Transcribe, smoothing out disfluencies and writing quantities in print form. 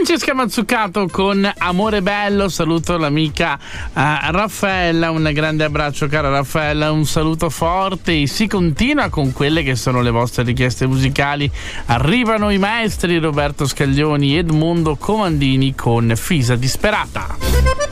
Francesca Mazzucato con Amore Bello. Saluto l'amica Raffaella, un grande abbraccio cara Raffaella, un saluto forte. E si continua con quelle che sono le vostre richieste musicali. Arrivano i maestri Roberto Scaglioni, Edmondo Comandini con Fisa Disperata.